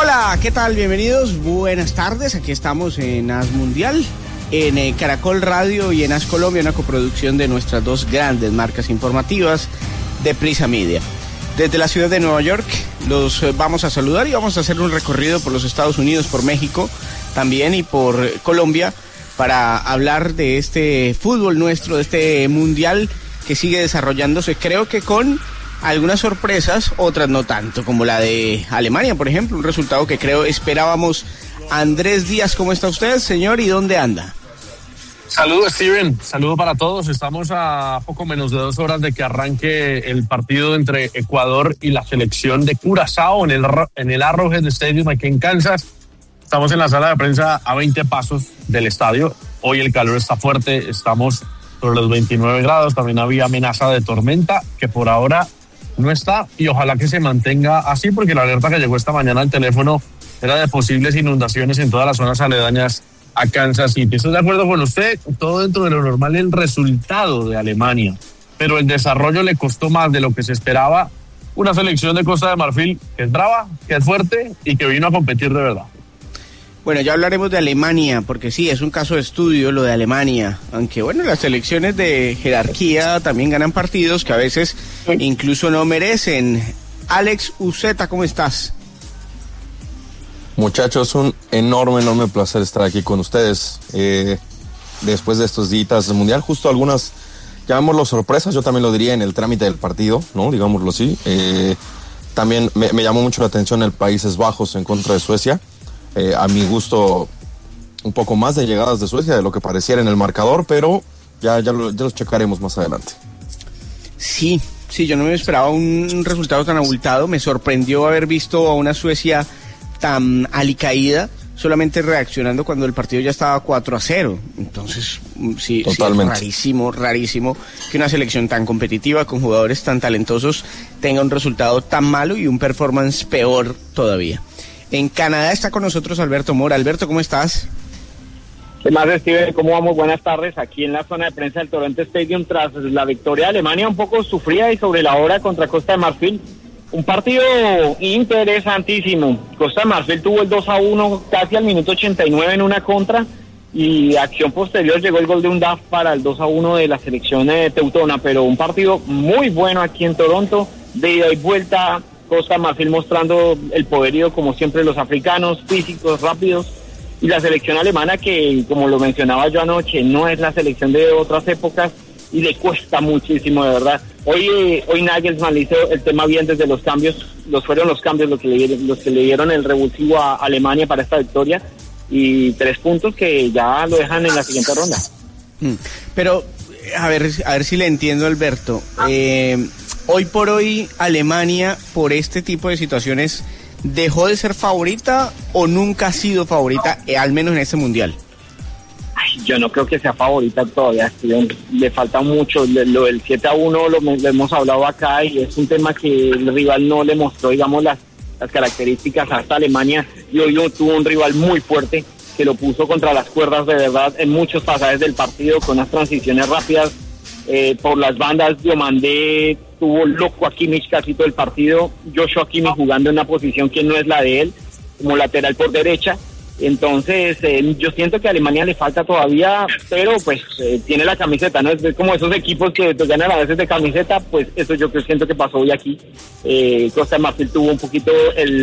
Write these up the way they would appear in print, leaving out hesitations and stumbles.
Hola, ¿qué tal? Bienvenidos, buenas tardes. Aquí estamos en AS Mundial, en Caracol Radio y en AS Colombia, una coproducción de nuestras dos grandes marcas informativas de Prisa Media. Desde la ciudad de Nueva York los vamos a saludar y vamos a hacer un recorrido por los Estados Unidos, por México también y por Colombia para hablar de este fútbol nuestro, de este mundial que sigue desarrollándose, creo que con algunas sorpresas, otras no tanto, como la de Alemania, por ejemplo, un resultado que creo esperábamos. Andrés Díaz, ¿cómo está usted, señor, y dónde anda? Saludos, Steven, saludo para todos. Estamos a poco menos de 2 horas de que arranque el partido entre Ecuador y la selección de Curazao en el Arrowhead Stadium aquí en Kansas. Estamos en la sala de prensa a 20 pasos del estadio. Hoy el calor está fuerte, estamos sobre los 29 grados, también había amenaza de tormenta que por ahora no está y ojalá que se mantenga así porque la alerta que llegó esta mañana al teléfono era de posibles inundaciones en todas las zonas aledañas a Kansas City. Estoy de acuerdo con usted, todo dentro de lo normal el resultado de Alemania, pero el desarrollo le costó más de lo que se esperaba. Una selección de Costa de Marfil que es brava, que es fuerte y que vino a competir de verdad. Bueno, ya hablaremos de Alemania, porque sí, es un caso de estudio lo de Alemania, aunque bueno, las selecciones de jerarquía también ganan partidos que a veces incluso no merecen. Alex Uceta, ¿cómo estás? Muchachos, un enorme placer estar aquí con ustedes. Después de estos días del Mundial, justo algunas, llamémoslo sorpresas, yo también lo diría en el trámite del partido, ¿no? Digámoslo así. También me llamó mucho la atención el Países Bajos en contra de Suecia. A mi gusto, un poco más de llegadas de Suecia de lo que pareciera en el marcador, pero ya los checaremos más adelante. Sí, yo no me esperaba un resultado tan abultado. Me sorprendió haber visto a una Suecia tan alicaída, solamente reaccionando cuando el partido ya estaba 4-0. Entonces, sí, totalmente. Sí, rarísimo que una selección tan competitiva, con jugadores tan talentosos, tenga un resultado tan malo y un performance peor todavía. En Canadá está con nosotros Alberto Mora. Alberto, ¿cómo estás? ¿Qué más, Steven? ¿Cómo vamos? Buenas tardes. Aquí en la zona de prensa del Toronto Stadium tras la victoria de Alemania un poco sufrida y sobre la hora contra Costa de Marfil. Un partido interesantísimo. Costa de Marfil tuvo el 2-1 casi al minuto 89 en una contra y acción posterior llegó el gol de Undaf para el 2-1 de la selección teutona, pero un partido muy bueno aquí en Toronto, de ida y vuelta. Costa de Marfil mostrando el poderío como siempre los africanos, físicos, rápidos, y la selección alemana que, como lo mencionaba yo anoche, no es la selección de otras épocas y le cuesta muchísimo, de verdad. Hoy Nagelsmann hizo el tema bien desde los cambios, fueron los cambios los que le dieron el revulsivo a Alemania para esta victoria y 3 puntos que ya lo dejan en la siguiente ronda. Pero, a ver si le entiendo, Alberto. Hoy por hoy, Alemania, por este tipo de situaciones, ¿dejó de ser favorita o nunca ha sido favorita, al menos en este mundial? Yo no creo que sea favorita todavía, Steven. Le falta mucho. Lo del 7-1 lo hemos hablado acá y es un tema que el rival no le mostró, digamos, las características hasta Alemania. Y hoy tuvo un rival muy fuerte que lo puso contra las cuerdas de verdad en muchos pasajes del partido, con unas transiciones rápidas por las bandas. Diomandé tuvo loco a Kimmich casi todo el partido. Joshua Kimmich jugando en una posición que no es la de él, como lateral por derecha. Entonces, yo siento que a Alemania le falta todavía, pero pues tiene la camiseta, ¿no? Es como esos equipos que ganan a veces de camiseta, pues eso yo siento que pasó hoy aquí. Costa de Marfil tuvo un poquito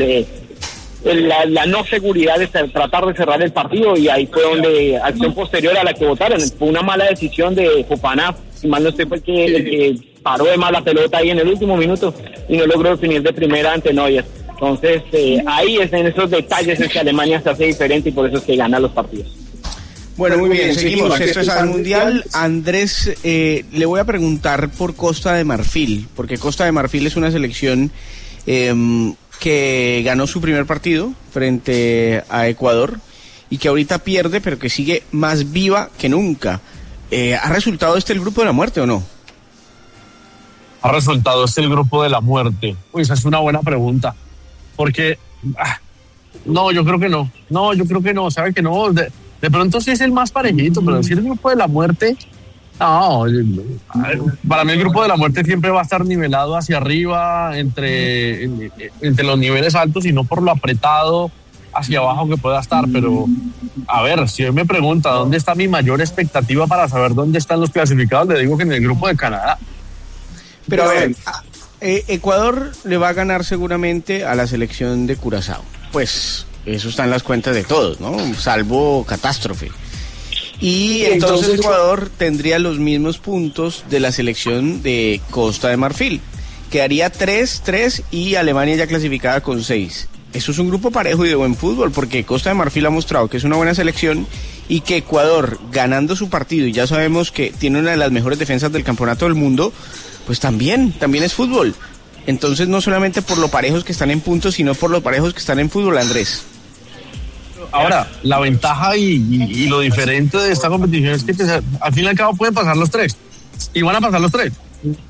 la no seguridad de tratar de cerrar el partido y ahí fue donde acción posterior a la que votaron. Fue una mala decisión de Fofana, si mal no sé, fue el que paró de mala pelota ahí en el último minuto y no logró definir de primera ante Neuer. Entonces, ahí es en esos detalles en que Alemania se hace diferente y por eso es que gana los partidos. Bueno, muy bien, seguimos. Esto es al Mundial. Andrés, le voy a preguntar por Costa de Marfil, porque Costa de Marfil es una selección que ganó su primer partido frente a Ecuador y que ahorita pierde, pero que sigue más viva que nunca. ¿Ha resultado el grupo de la muerte o no? ¿Ha resultado el grupo de la muerte? Uy, esa es una buena pregunta. Porque, no, yo creo que no. No, yo creo que no, ¿sabe que no? De pronto sí es el más parejito, pero decir el grupo de la muerte, No, para mí el grupo de la muerte siempre va a estar nivelado hacia arriba, entre los niveles altos y no por lo apretado hacia abajo que pueda estar. Pero, a ver, si hoy me pregunta dónde está mi mayor expectativa para saber dónde están los clasificados, le digo que en el grupo de Canadá. Pero a ver, Ecuador le va a ganar seguramente a la selección de Curazao. Pues eso está en las cuentas de todos, ¿no? Salvo catástrofe. Y entonces Ecuador tendría los mismos puntos de la selección de Costa de Marfil. Quedaría 3-3 y Alemania ya clasificada con 6. Eso es un grupo parejo y de buen fútbol, porque Costa de Marfil ha mostrado que es una buena selección y que Ecuador, ganando su partido, y ya sabemos que tiene una de las mejores defensas del campeonato del mundo, pues también es fútbol. Entonces no solamente por lo parejos que están en puntos, sino por lo parejos que están en fútbol, Andrés. Ahora, la ventaja y lo diferente de esta competición es que al fin y al cabo pueden pasar los 3. Y van a pasar los 3.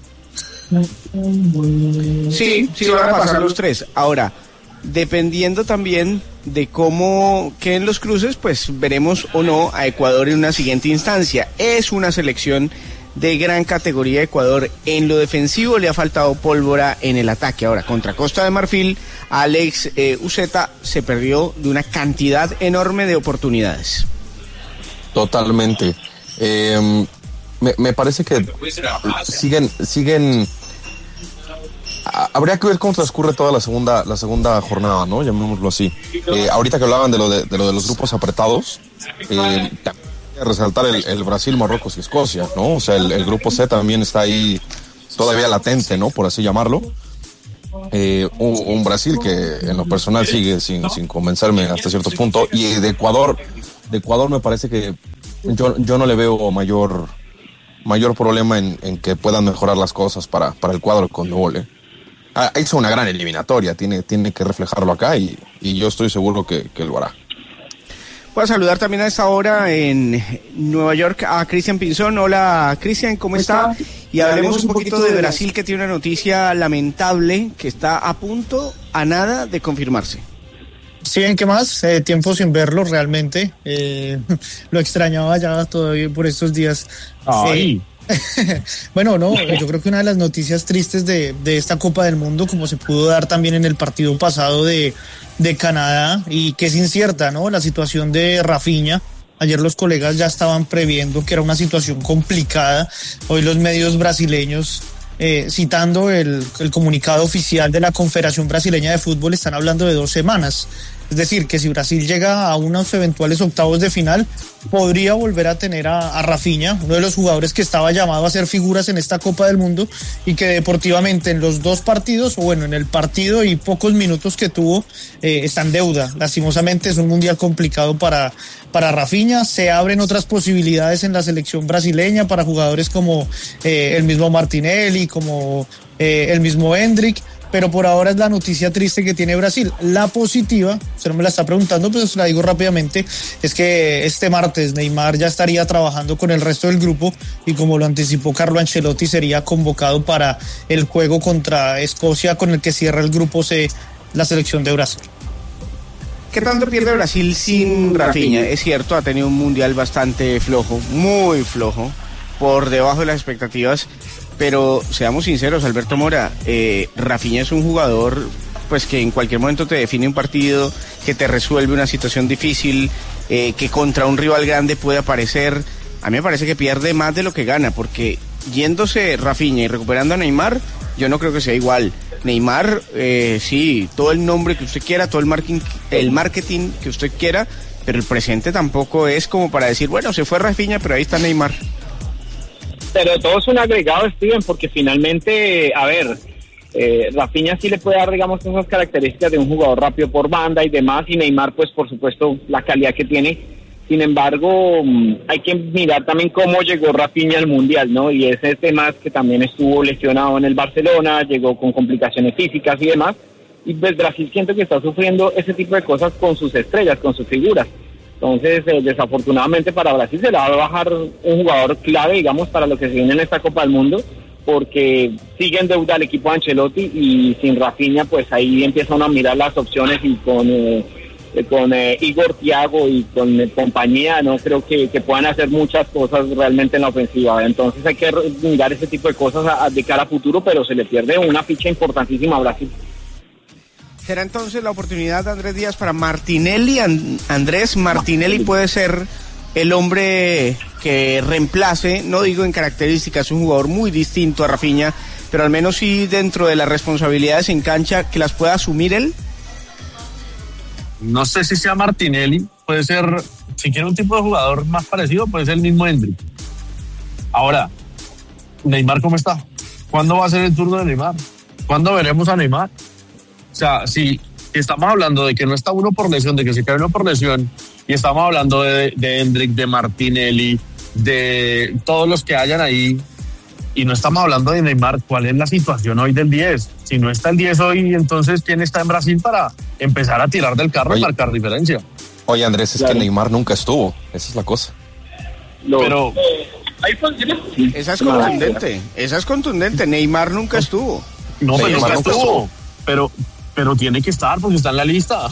Sí, van a pasar los 3. Ahora, dependiendo también de cómo queden los cruces, pues veremos o no a Ecuador en una siguiente instancia. Es una selección de gran categoría. Ecuador en lo defensivo le ha faltado pólvora en el ataque. Ahora, contra Costa de Marfil, Alex Uceta se perdió de una cantidad enorme de oportunidades. Totalmente. Me parece que siguen. Habría que ver cómo transcurre toda la segunda jornada, ¿no? Llamémoslo así. Ahorita que hablaban de lo de los grupos apretados, resaltar el Brasil, Marruecos y Escocia, ¿no? O sea, el grupo C también está ahí todavía latente, ¿no? Por así llamarlo. Un Brasil que en lo personal sigue sin convencerme hasta cierto punto. Y de Ecuador me parece que yo no le veo mayor problema en que puedan mejorar las cosas para el cuadro con Conmebol. Ha hecho una gran eliminatoria, tiene que reflejarlo acá y yo estoy seguro que lo hará. Voy a saludar también a esta hora en Nueva York a Cristian Pinzón. Hola, Cristian, ¿cómo está? Y hablemos un poquito de Brasil, que tiene una noticia lamentable que está a punto, a nada de confirmarse. Sí, ¿en qué más? Tiempo sin verlo realmente. Lo extrañaba ya todavía por estos días. Ay. Bueno, no, yo creo que una de las noticias tristes de esta Copa del Mundo, como se pudo dar también en el partido pasado de Canadá, y que es incierta, ¿no? La situación de Rafinha. Ayer los colegas ya estaban previendo que era una situación complicada. Hoy los medios brasileños, citando el comunicado oficial de la Confederación Brasileña de Fútbol, están hablando de 2 semanas. Es decir, que si Brasil llega a unos eventuales octavos de final, podría volver a tener a Rafinha, uno de los jugadores que estaba llamado a ser figuras en esta Copa del Mundo y que deportivamente en los 2 partidos, o bueno, en el partido y pocos minutos que tuvo, está en deuda. Lastimosamente es un mundial complicado para Rafinha. Se abren otras posibilidades en la selección brasileña para jugadores como el mismo Martinelli, como el mismo Endrick. Pero por ahora es la noticia triste que tiene Brasil. La positiva, usted no me la está preguntando, pero se la digo rápidamente, es que este martes Neymar ya estaría trabajando con el resto del grupo y, como lo anticipó Carlo Ancelotti, sería convocado para el juego contra Escocia, con el que cierra el grupo C, la selección de Brasil. ¿Qué tanto pierde Brasil sin Rafinha? Es cierto, ha tenido un mundial bastante flojo, muy flojo, por debajo de las expectativas. Pero seamos sinceros, Alberto Mora, Rafinha es un jugador pues que en cualquier momento te define un partido, que te resuelve una situación difícil, que contra un rival grande puede aparecer. A mí me parece que pierde más de lo que gana, porque yéndose Rafinha y recuperando a Neymar, yo no creo que sea igual. Neymar, sí, todo el nombre que usted quiera, todo el marketing que usted quiera, pero el presente tampoco es como para decir, bueno, se fue Rafinha, pero ahí está Neymar. Pero todo es un agregado, Steven, porque finalmente, a ver, Rafinha sí le puede dar, digamos, esas características de un jugador rápido por banda y demás, y Neymar, pues, por supuesto, la calidad que tiene. Sin embargo, hay que mirar también cómo llegó Rafinha al Mundial, ¿no? Y ese tema es que también estuvo lesionado en el Barcelona, llegó con complicaciones físicas y demás, y pues Brasil siento que está sufriendo ese tipo de cosas con sus estrellas, con sus figuras. Entonces, desafortunadamente para Brasil se le va a bajar un jugador clave, digamos, para lo que se viene en esta Copa del Mundo, porque sigue en deuda el equipo de Ancelotti y sin Rafinha, pues ahí empiezan a mirar las opciones y con Igor, Thiago y con compañía, no creo que puedan hacer muchas cosas realmente en la ofensiva. Entonces hay que mirar ese tipo de cosas de cara a futuro, pero se le pierde una ficha importantísima a Brasil. ¿Será entonces la oportunidad de Andrés Díaz para Martinelli? Andrés Martinelli puede ser el hombre que reemplace, no digo en características, un jugador muy distinto a Rafinha, pero al menos sí dentro de las responsabilidades en cancha, que las pueda asumir él. No sé si sea Martinelli, puede ser, si quiere un tipo de jugador más parecido, puede ser el mismo Endrick. Ahora, Neymar, ¿cómo está? ¿Cuándo va a ser el turno de Neymar? ¿Cuándo veremos a Neymar? O sea, si estamos hablando de que no está uno por lesión, de que se cae uno por lesión, y estamos hablando de Endrick, de Martinelli, de todos los que hayan ahí, y no estamos hablando de Neymar, ¿cuál es la situación hoy del 10? Si no está el 10 hoy, entonces ¿quién está en Brasil para empezar a tirar del carro y marcar diferencia? Oye, Andrés, es que Neymar nunca estuvo, esa es la cosa. Pero esa es contundente, Neymar nunca estuvo. No, pero nunca estuvo, pero tiene que estar porque está en la lista.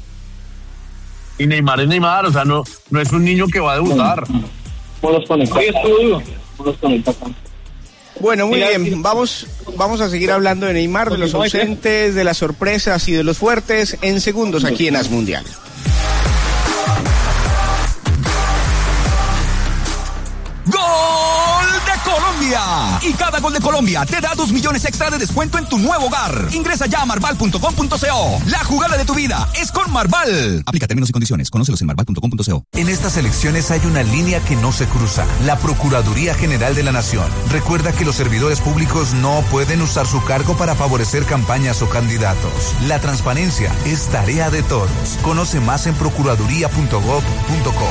Y Neymar es Neymar, o sea, no es un niño que va a debutar. Bueno, muy bien, vamos a seguir hablando de Neymar, de los ausentes, de las sorpresas y de los fuertes en segundos aquí en As Mundial. ¡Gol de Colombia! Y cada gol de Colombia te da 2 millones extra de descuento en tu nuevo hogar. Ingresa ya a marval.com.co. La jugada de tu vida es con Marval. Aplica términos y condiciones. Conócelos en marval.com.co. En estas elecciones hay una línea que no se cruza. La Procuraduría General de la Nación. Recuerda que los servidores públicos no pueden usar su cargo para favorecer campañas o candidatos. La transparencia es tarea de todos. Conoce más en procuraduría.gov.co.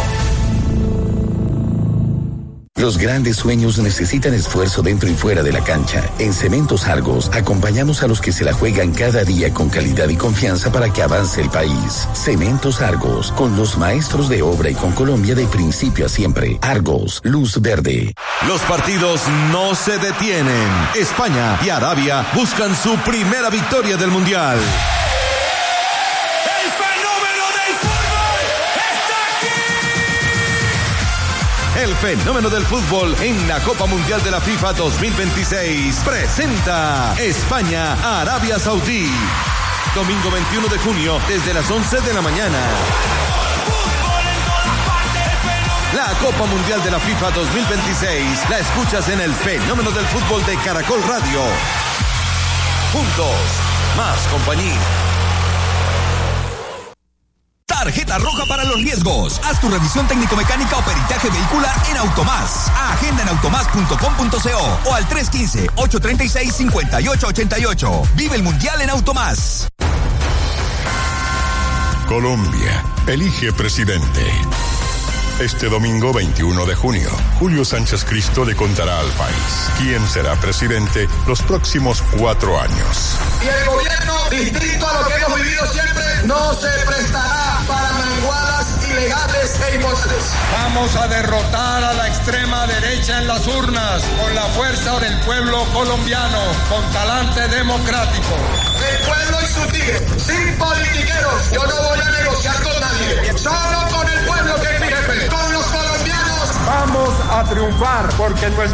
Los grandes sueños necesitan esfuerzo dentro y fuera de la cancha. En Cementos Argos acompañamos a los que se la juegan cada día con calidad y confianza para que avance el país. Cementos Argos, con los maestros de obra y con Colombia de principio a siempre. Argos, luz verde. Los partidos no se detienen. España y Arabia buscan su primera victoria del Mundial. El fenómeno del fútbol en la Copa Mundial de la FIFA 2026 presenta España, Arabia Saudí. Domingo 21 de junio desde las 11 de la mañana. La Copa Mundial de la FIFA 2026 la escuchas en el fenómeno del fútbol de Caracol Radio. Juntos, más compañía. Tarjeta roja para los riesgos. Haz tu revisión técnico-mecánica o peritaje vehicular en Automás. Agenda en automás.com.co o al 315-836-5888. Vive el Mundial en Automás. Colombia elige presidente. Este domingo 21 de junio, Julio Sánchez Cristo le contará al país quién será presidente los próximos 4 años. Y el gobierno, distinto a lo que hemos vivido siempre, no se prestará para manguadas ilegales e inmorales. Vamos a derrotar a la extrema derecha en las urnas con la fuerza del pueblo colombiano, con talante democrático. El pueblo y su tigre, sin politiqueros. Yo no voy a negociar con nadie, solo con el pueblo que es mi jefe, con los colombianos. Vamos a triunfar porque nuestra